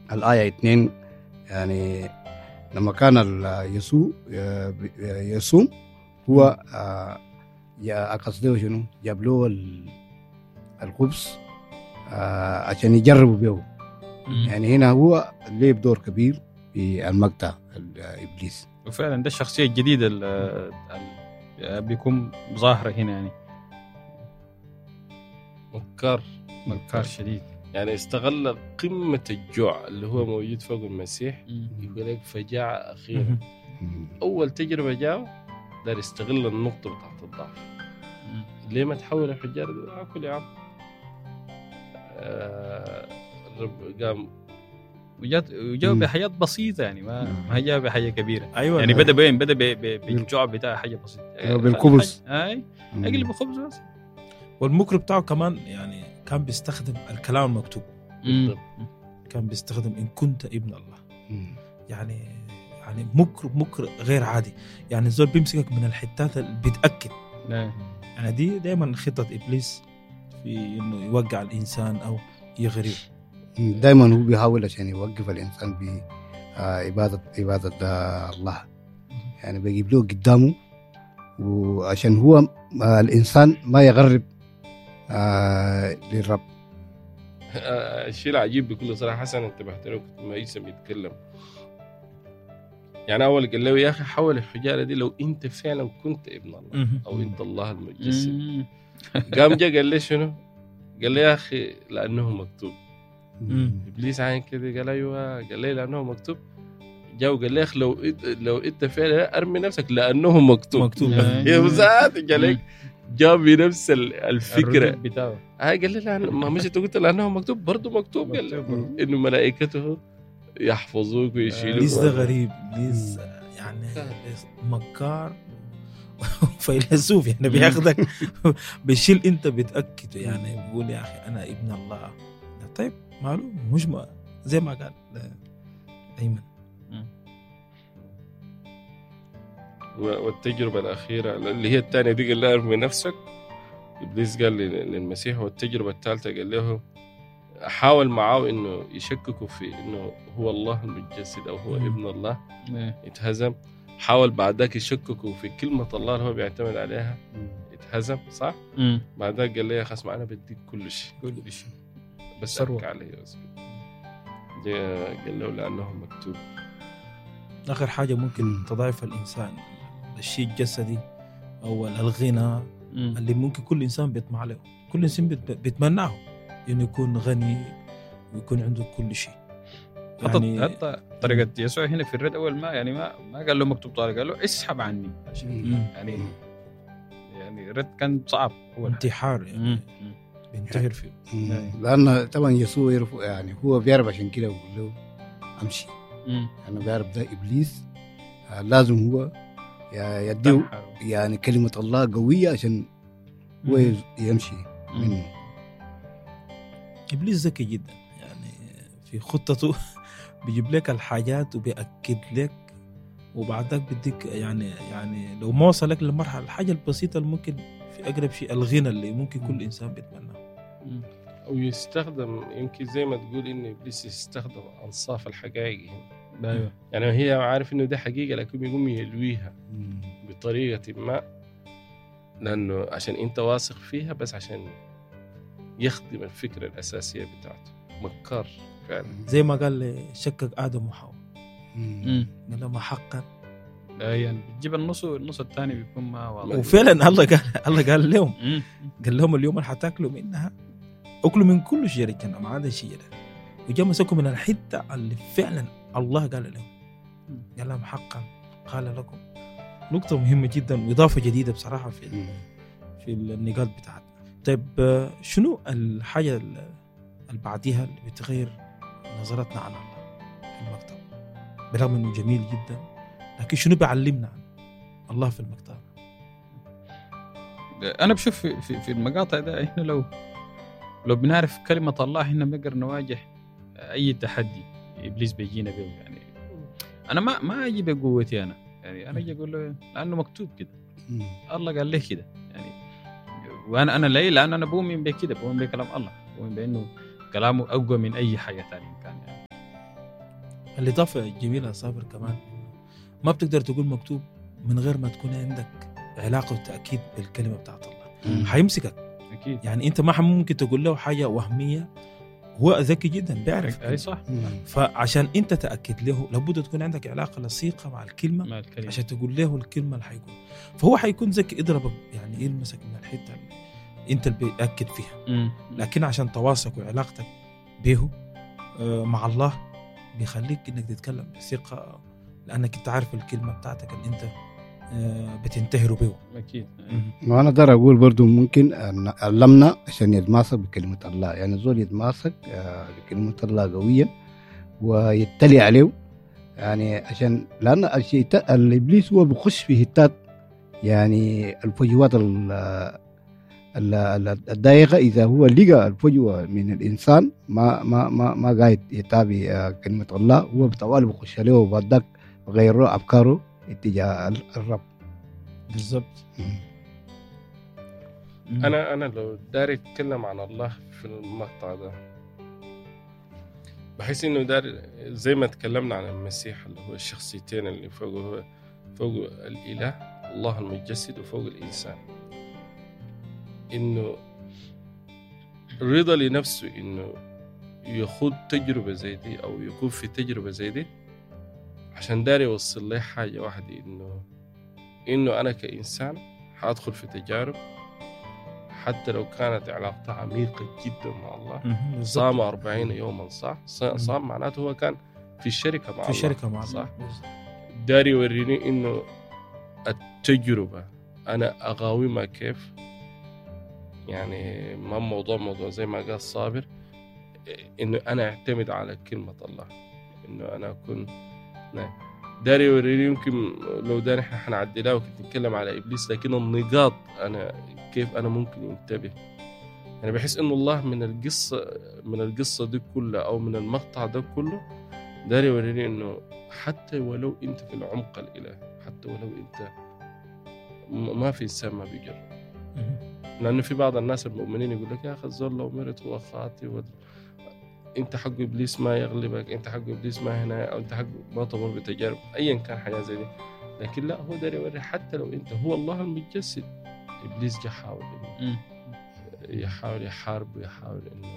الآية 2 يعني لما كان يسوع يصوم هو قصده شنو جاب له الخبز عشان يجربوا به. يعني هنا هو ليه دور كبير في المقطع الإبليس. وفعلا ده الشخصية الجديدة اللي بيكون ظاهرة هنا يعني مكار شديد. يعني استغل قمة الجوع اللي هو موجود فوق المسيح يقول لك فجاعة أخيرا. أول تجربة جاء دار يستغل النقطة بتاعت الضعف. ليه ما تحول الحجارة دي أكل يا عم؟ الرب قام وجاء بحياة بسيطة يعني ما جاء بحاجة كبيرة. أيوة يعني بدأ بالجوع بتاع حاجة بسيطة بالخبز. أقل بخبز بس. والمكر بتاعه كمان يعني كان بيستخدم الكلام المكتوب. كان بيستخدم إن كنت ابن الله. يعني مكر غير عادي. يعني الزول بيمسكك من الحتات اللي بيتأكد. يعني دي دايما خطة إبليس في إنه يوقع الإنسان أو يغريه. دايما هو بيحاول عشان يوقف الإنسان بعبادة الله. يعني بيجيب له قدامه وعشان هو الإنسان ما يغرب للرب. الشيء العجيب بكل صراحة حسن انتبهت له كنت ما يسمى يتكلم. يعني أول قال له يا أخي حول الحجارة دي لو أنت فعلا كنت ابن الله أو أنت الله المتجسد. قام جاء قال لي شنو؟ قال لي يا أخي لأنه مكتوب. إبليس عين كده قال أيوة. قال لي لأنه مكتوب. جاء وقال لي يا أخي لو أنت فعلا أرمي نفسك لأنه مكتوب. يا مساعد قال لي جاء بنفس الفكرة بتاعه. قال لي لا ما مش أنت قلت لأنه مكتوب برضو مكتوب. قال لي إنه ملائكته يحفظوك ويشيلوك. ليس ده غريب ليس يعني مكار فيلسوف يعني بياخدك بيشيل انت بتأكده. يعني بيقول يا أخي أنا ابن الله. طيب معلوم مش زي ما قال أيمن. والتجربة الأخيرة اللي هي الثانية دي قال له ارمي نفسك. إبليس قال للمسيح. والتجربة الثالثة قال له حاول معاه إنه يشككوا في إنه هو الله المتجسد أو هو ابن الله. اتهزم. حاول بعد ذاك يشككوا في كلمة الله اللي هو بيعتمد عليها. اتهزم صح. بعد ذاك قال لي يا أخي اسمع أنا بديك كل شيء بس أرك عليه. قال له لأنه مكتوب. آخر حاجة ممكن تضعف الإنسان الشيء الجسدي أو الغنى اللي ممكن كل إنسان بيطمع له. كل إنسان بيتمناه إنه يكون غني ويكون عنده كل شيء. يعني حتى طريقة يسوع هنا في الرد أول ما يعني ما قال له مكتوب طارق. قال له اسحب عني. يعني الرد كان صعب. انتحار يعني بينتحر فيه. لأن طبعا يسوع يعرف يعني هو بيعرف عشان كده يقول له أمشي. أنا بيعرف ده إبليس لازم هو يديه يعني كلمة الله قوية عشان هو يمشي منه. إبليس ذكي جدا يعني في خطته بيجيب لك الحاجات وبيأكد لك وبعدك بديك يعني لو ما وصلك للمرحلة الحاجة البسيطة اللي ممكن في أقرب شيء الغنى اللي ممكن كل إنسان بيتمناه. أو يستخدم يمكن زي ما تقول إن إبليس يستخدم أنصاف الحقائق هنا. يعني هي عارف إنه ده حقيقة لكن يقوم يلويها بطريقة ما لأنه عشان أنت واثق فيها بس عشان يخدم الفكرة الأساسية بتاعته. مكار فعلا. زي ما قال شكك آدم وحواء. قال لما حقا يعني بتجيب النص الثاني بيكون ما واضح. وفعلا الله قال لهم قال لهم اليوم حتاكلوا منها أكلوا من كل شجرة الجنة ما عدا شجرة. وجاء مسكوا من الحتة اللي فعلا الله قال لهم. قال لهم حقا قال لكم. نقطة مهمة جدا وإضافة جديدة بصراحة في النقاط بتاعتنا. طيب شنو الحاجة اللي بعديها اللي بتغير نظرتنا عن الله في المكتب برغم إنه جميل جدا لكن شنو بيعلمنا عن الله في المكتب؟ أنا بشوف في المقاطع ده إحنا لو بنعرف كلمة الله إحنا بنقدر نواجه أي تحدي إبليس بيجينا به. يعني أنا ما أجي بقوتي أنا يعني أجي أقول له لأنه مكتوب كده. الله قال لي كده يعني. وأنا ليه لأن أنا بؤمن بكده بؤمن بكلام الله بؤمن بأنه كلامه أقوى من أي حاجة ثانية كان يعني. الإضافة الجميلة صابر كمان ما بتقدر تقول مكتوب من غير ما تكون عندك علاقة وتأكيد بالكلمة بتاعت الله. حيمسكك اكيد. يعني انت ما ممكن تقول له حاجة وهمية، هو ذكي جدا بيعرف. اي صح. فعشان انت تأكد له لابد تكون عندك علاقة لصيقة مع الكلمة، مع الكلمة عشان تقول له الكلمة اللي حيقول. فهو حيكون ذكي يضربك يعني يلمسك من الحتة اللي انت اللي بيأكد فيها. لكن عشان تواصلك وعلاقتك به مع الله بيخليك انك تتكلم بثقة، لانك انت عارف الكلمة بتاعتك اللي انت بتنتهر به. اكيد. وانا دار اقول برضو ممكن ان علمنا عشان يتماسك بكلمة الله، يعني زول يتماسك بكلمة الله قوية ويتلي عليه، يعني عشان لان الشيطان الابليس هو بيخش في هتات يعني الفجوات الضيقة. إذا هو لقى الفجوة من الإنسان ما قاعد يتابع كلمة الله، هو بطوال بخش عليه وبعدك غيره أفكاره اتجاه الرب. بالضبط. أنا لو داري أتكلم عن الله في المقطع ده، بحس إنه داري زي ما تكلمنا عن المسيح اللي هو الشخصيتين اللي فوق الإله الله المتجسد وفوق الإنسان، إنه رضا لنفسه إنه يخوض تجربة زي دي أو يكون في تجربة زي دي عشان داري يوصل لي حاجة واحدة، إنه أنا كإنسان حأدخل في تجارب حتى لو كانت علاقتها عميقة جدا مع الله. صام 40 يوما صح؟ صام معناته هو كان في الشركة مع الله صح؟ داري يوريني إنه التجربة أنا أقاومها كيف، يعني ما موضوع زي ما قال صابر، إنه أنا أعتمد على كلمة الله، إنه أنا أكون داري يوريني. يمكن لو داري إحنا حنعدلها وكنت نتكلم على إبليس، لكن النقاط أنا كيف أنا ممكن ينتبه. يعني بحس إنه الله من القصة دي كلها أو من المقطع ده كله داري يوريني إنه حتى ولو أنت في العمق الإلهي، حتى ولو أنت ما في إنسان ما بيجرب. لأنه في بعض الناس المؤمنين يقول لك يا أخي الزول لو مرت هو خاطئ أنت حق إبليس ما يغلبك، أنت حق إبليس ما هنا، أو أنت حق ما تمر بتجارب أيا كان حاجة زي دي. لكن لا، هو داري يوري حتى لو أنت هو الله المتجسد، إبليس جا حاول إنه يحاول يحارب ويحاول إنه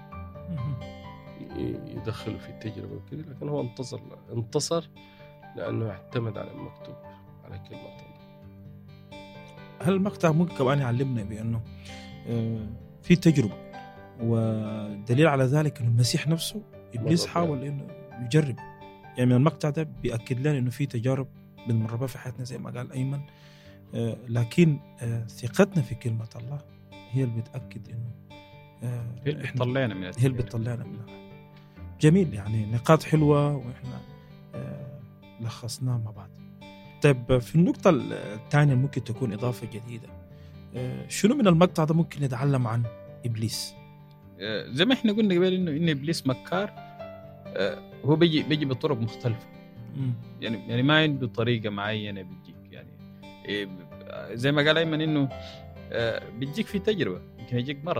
يدخله في التجربة وكذا، لكن هو انتصر لأنه اعتمد على المكتوب على كلمة الله. هل المقطع ممكن كمان يعلمنا بأنه في تجربة، ودليل على ذلك أن المسيح نفسه إبليس حاول إنه يجرب. يعني من المقطع ده بيأكد لنا إنه في تجارب بنمر بها في حياتنا زي ما قال أيمن، لكن ثقتنا في كلمة الله هي اللي بتأكد إنه هي اللي بتطلعنا منها. جميل، يعني نقاط حلوة وإحنا لخصناها مع بعض. طيب في النقطة الثانية ممكن تكون إضافة جديدة، شنو من المقطع ده ممكن نتعلم عن إبليس؟ زي ما إحنا قلنا قبل إنه إبليس مكار، هو بيجي بطرق مختلفة. يعني ما عنده طريقة معينة بيجيك، يعني زي ما قال أيمن إنه بيجيك في تجربة، يمكن يجيك مرض.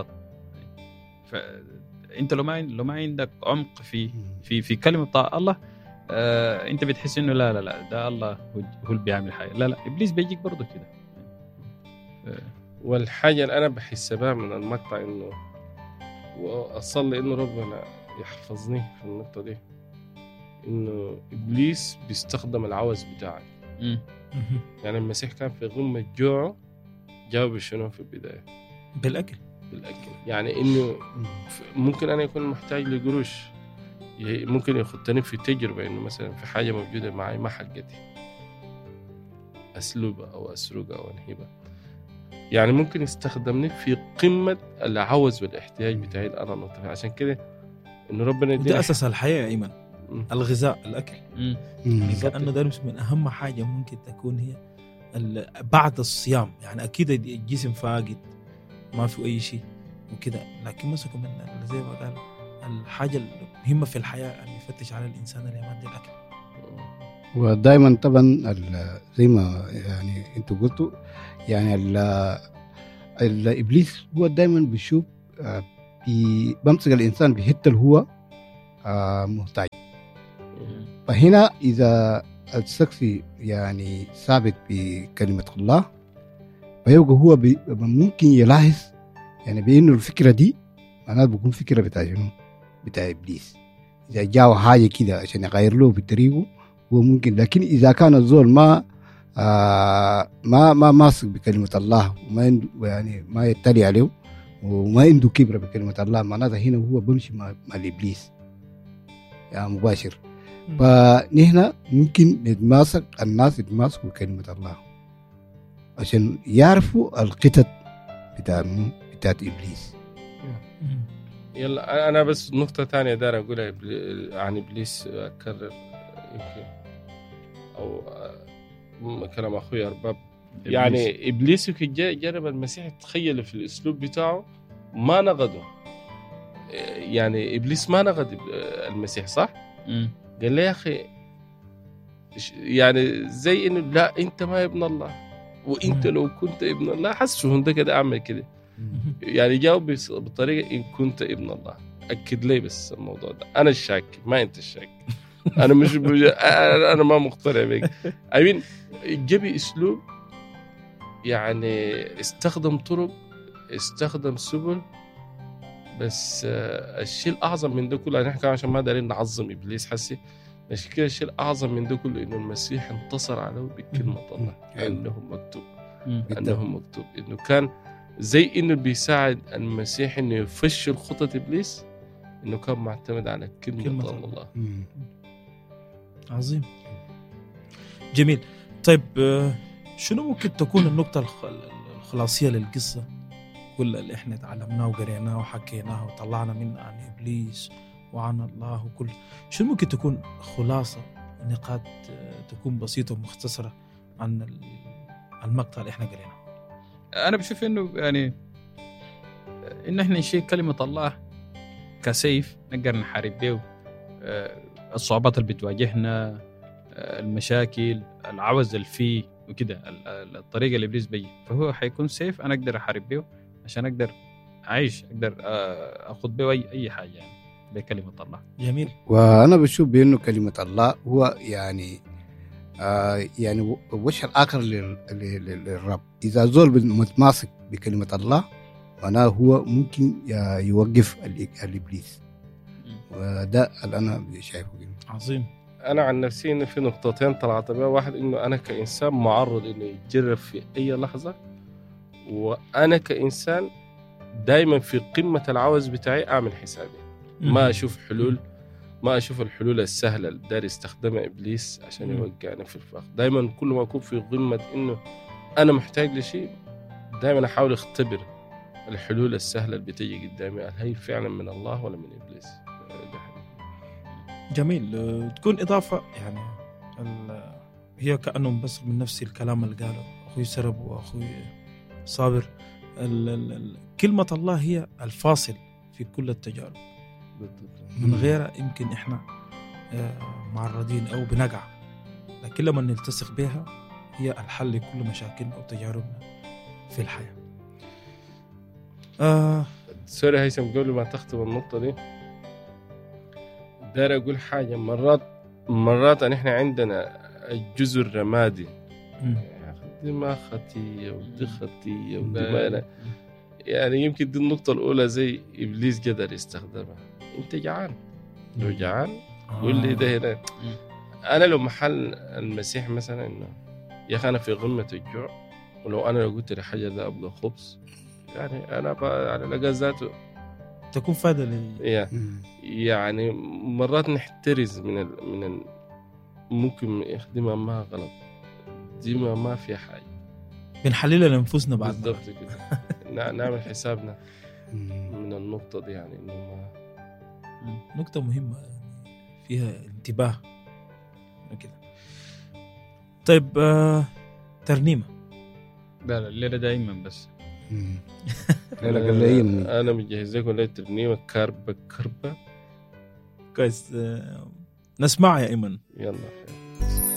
فأنت لو ما عندك عمق في كلمة بتاع الله، انت بتحس انه لا ده الله هو اللي بيعمل حاجه. لا ابليس بيجيك برضه كده. والحاجه اللي انا بحس بها من المقطع انه واصلي انه ربنا يحفظني في النقطه دي، انه ابليس بيستخدم العوز بتاعك. يعني المسيح كان في غمه جوعه، جاوب شنو في البدايه؟ بالاكل. يعني انه ممكن انا يكون محتاج لقروش، ممكن يخطني في تجربة إنه مثلا في حاجة موجودة معي ما حقتي، أسلوبها أو أسرقها أو أنهبها. يعني ممكن يستخدمني في قمة العوز والاحتياج بتاعي أنا نطفي. عشان كده إنه ربنا ده أساس الحياة يا إيمان، الغذاء، الأكل. لأنه ده من أهم حاجة ممكن تكون هي بعد الصيام. يعني أكيد الجسم فاقد ما في أي شيء وكده، لكن مسكوا من زي ما قال الحاجة المهمة في الحياة اللي يفتش على الإنسان اللي يمد الأكل. ودائما طبعا زي ما يعني انتوا قلتوا، يعني الإبليس هو دائما بيشوف بمسك الإنسان بحتة اللي هو محتاج. فهنا إذا الشخص يعني ثابت بكلمة الله فيبقى هو ممكن يلاحظ يعني بأنه الفكرة دي معناته بيكون فكرة بتاع شنو؟ بتاع إبليس. إذا جاء حاجة كده عشان يغير له بطريقه هو ممكن، لكن إذا كان الزول ما ماسك بكلمة الله وما عنده يعني ما يتلي عليه وما عنده كبرة بكلمة الله، معناته هنا هو بمشي مع الإبليس يعني مباشر. فنحن ممكن نتماسك، الناس يتماسكوا بكلمة الله عشان يعرفوا القطط بتاعت إبليس. يلا أنا بس نقطة تانية دار أقولها عن إبليس، أكرر يمكن أو كلام أخوي أرباب. يعني إبليس جرب المسيح، تخيل في الأسلوب بتاعه ما نقده. يعني إبليس ما نقد المسيح صح؟ قال له يا أخي يعني زي إنه لا أنت ما ابن الله، وأنت لو كنت ابن الله حسهم ده كده أعمل كده. يعني جاوب بطريقة إن كنت ابن الله. أكد لي بس الموضوع ده، أنا الشاك ما أنت الشاك. أنا مش أنا ما مقتنع بك. أمين جبي أسلوب يعني استخدم طرق، استخدم سبل، بس الشيء الأعظم من ده كله نحكي عشان ما دارين نعظم إبليس حسي، مش كده الشيء الأعظم من ده كله إنه المسيح انتصر عليه بكلمة الله. أنه مكتوب إنه كان زي إنه بيساعد المسيح إنه يفشل خطة إبليس، إنه كان معتمد على كلمة الله. عظيم جميل. طيب شنو ممكن تكون النقطة الخلاصية للقصة كل اللي احنا تعلمناه وقريناه وحكيناه وطلعنا منه عن إبليس وعن الله وكل شنو ممكن تكون خلاصة نقاط تكون بسيطة ومختصرة عن المقطع اللي احنا قريناه؟ أنا بشوف إنه يعني إن احنا نشيل كلمة الله كسيف نقدر نحارب به الصعوبات اللي بتواجهنا، المشاكل، العوز اللي فيه وكده، الطريقة اللي إبليس بيه، فهو حيكون سيف أنا أقدر أحارب به عشان أقدر أعيش، أقدر أخذ به أي حاجة يعني بكلمة الله. جميل. وأنا بشوف بأنه كلمة الله هو يعني يعني وش الآخر للرب. إذا زول متماسك بكلمة الله معناه هو ممكن يوقف الإبليس، وده اللي أنا شايفه. عظيم. أنا عن نفسي إنه في نقطتين طلعت بها. واحد إنه أنا كإنسان معرض إنه يتجرب في أي لحظة، وأنا كإنسان دايما في قمة العوز بتاعي أعمل حسابي، ما أشوف حلول، ما أشوف الحلول السهلة اللي داري يستخدمها إبليس عشان يوقعني في الفخ. دايما كل ما أكون في قمة إنه أنا محتاج لشيء، دايما أحاول أختبر الحلول السهلة اللي بتيجي قدامي، هل هي فعلا من الله ولا من إبليس. جميل. تكون إضافة يعني هي كأنه بس من نفس الكلام اللي قاله أخوي سرب وأخوي صابر. كلمة الله هي الفاصل في كل التجارب، من غيرها يمكن إحنا معرضين أو بنقع، لكن لما نلتصق بها هي الحل لكل مشاكلنا أو تجاربنا في الحياة. سوري هيثم، قبل ما تختم النقطة دي داير أقول حاجة. مرات إحنا عندنا الجزء الرمادي، دي ما خطية ودي خطية ودي ما، يعني يمكن دي النقطة الأولى زي إبليس قدر يستخدمها. أنت جعان، لو جعان قول لي ده هنا. أنا لو محل المسيح مثلا إنه يا أخي أنا في غمة الجوع، ولو أنا لو قلت لحاجة ده أبغى خبز، يعني أنا على لقى ذاته تكون فائدة لي. يعني مرات نحترز من ممكن يخدمها ما غلط، دي ما في حاجة، بنحللها لنفسنا بعد بالضبط كده. نعمل حسابنا من النقطة دي، يعني إنه ما نقطة مهمة فيها انتباه كده. طيب ترنيمة. لا الليلة دائما بس أنا مجهز لكم ليلة ترنيمة كربة كويس. نسمع يا إيمن. يلا.